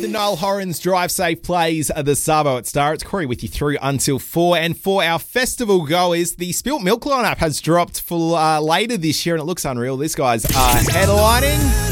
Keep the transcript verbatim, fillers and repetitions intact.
the Niall Horan's Drive Safe plays the Sabo at Star. It's Corey with you through until four. And for our festival goers, the Spilt Milk lineup has dropped for uh, later this year, and it looks unreal. This guy's uh, headlining